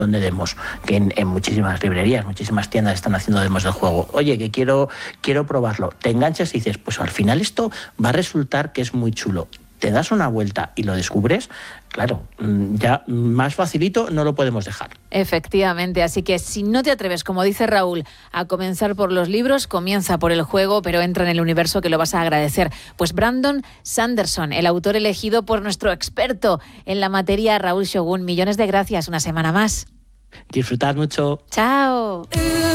de demos, que en muchísimas librerías, muchísimas tiendas están haciendo demos del juego. Oye, que quiero probarlo. Te enganchas y dices, pues al final esto va a resultar que es muy chulo. Te das una vuelta y lo descubres, claro, ya más facilito no lo podemos dejar. Efectivamente, así que si no te atreves, como dice Raúl, a comenzar por los libros, comienza por el juego, pero entra en el universo que lo vas a agradecer. Pues Brandon Sanderson, el autor elegido por nuestro experto en la materia, Raúl Shogun, millones de gracias, una semana más. Disfrutad mucho. ¡Chao!